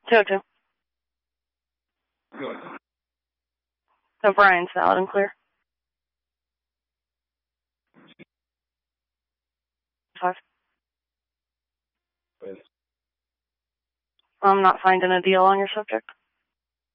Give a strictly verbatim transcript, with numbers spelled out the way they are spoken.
two oh two. O'Brien's valid and clear. Five. I'm not finding a deal on your subject.